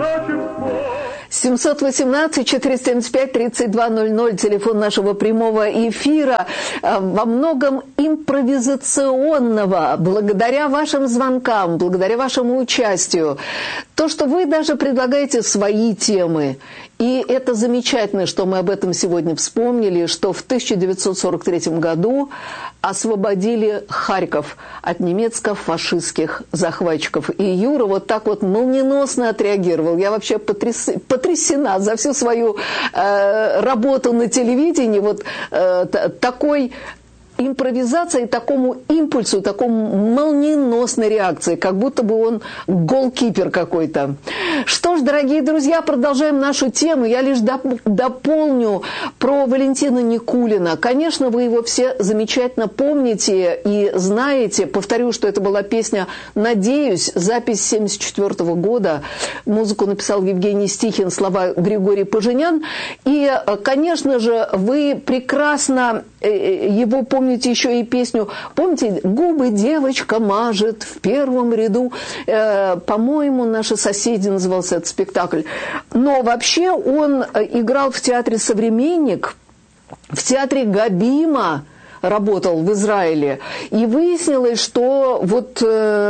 718-475-3200, телефон нашего прямого эфира, во многом импровизационного, благодаря вашим звонкам, благодаря вашему участию. То, что вы даже предлагаете свои темы, и это замечательно, что мы об этом сегодня вспомнили, что в 1943 году освободили Харьков от немецко-фашистских захватчиков. И Юра вот так вот молниеносно отреагировал. Я вообще потрясена за всю свою работу на телевидении. Вот такой импровизации, такому импульсу, такому молниеносной реакции, как будто бы он голкипер какой-то. Что ж, дорогие друзья, продолжаем нашу тему. Я лишь дополню про Валентина Никулина. Конечно, вы его все замечательно помните и знаете. Повторю, что это была песня «Надеюсь», запись 1974 года. Музыку написал Евгений Стихин, слова Григорий Поженян. И, конечно же, вы прекрасно его помните еще и песню. Помните, «Губы девочка мажет в первом ряду». По-моему, «Наши соседи» назывался этот спектакль. Но вообще он играл в театре «Современник», в театре Габима, работал в Израиле. И выяснилось, что вот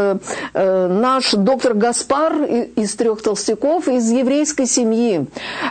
наш доктор Гаспар из «Трех толстяков» из еврейской семьи.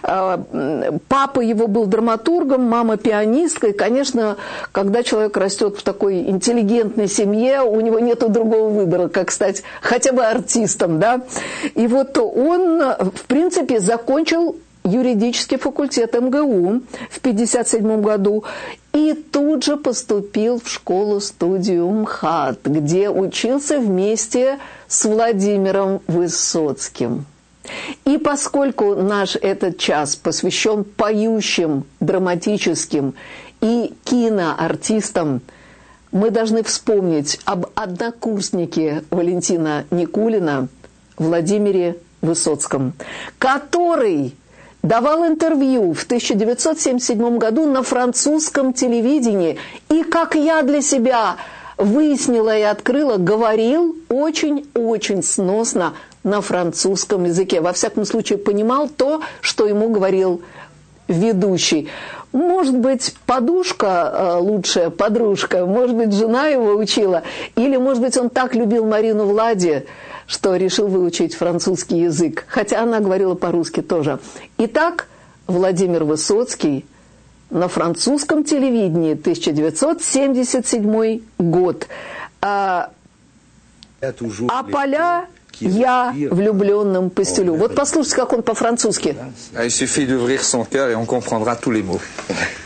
Папа его был драматургом, мама пианисткой. Конечно, когда человек растет в такой интеллигентной семье, у него нет другого выбора, как стать хотя бы артистом, да. И вот он, в принципе, закончил юридический факультет МГУ в 1957 году и тут же поступил в школу-студию МХАТ, где учился вместе с Владимиром Высоцким. И поскольку наш этот час посвящен поющим, драматическим и киноартистам, мы должны вспомнить об однокурснике Валентина Никулина, Владимире Высоцком, который давал интервью в 1977 году на французском телевидении и, как я для себя выяснила и открыла, говорил очень-очень сносно на французском языке. Во всяком случае, понимал то, что ему говорил ведущий. Может быть, подушка лучшая подружка, может быть, жена его учила, или, может быть, он так любил Марину Влади, что решил выучить французский язык, хотя она говорила по-русски тоже. Итак, Владимир Высоцкий на французском телевидении, 1977 год. А поля я влюбленным постелю. Вот послушайте, как он по-французски. Il suffit d'ouvrir son cœur et on comprendra tous les mots.